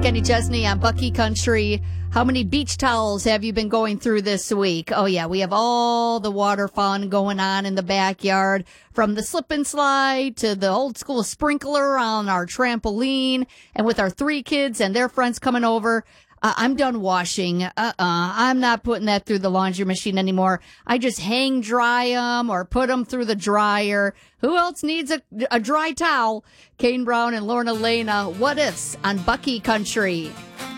Kenny Chesney on Bucky Country. How many beach towels have you been going through this week? Oh, yeah, we have all the water fun going on in the backyard, from the slip and slide to the old school sprinkler on our trampoline. And with our 3 kids and their friends coming over, I'm done washing. I'm not putting that through the laundry machine anymore. I just hang dry them or put them through the dryer. Who else needs a dry towel? Kane Brown and Lorna Lena, What Ifs on Bucky Country.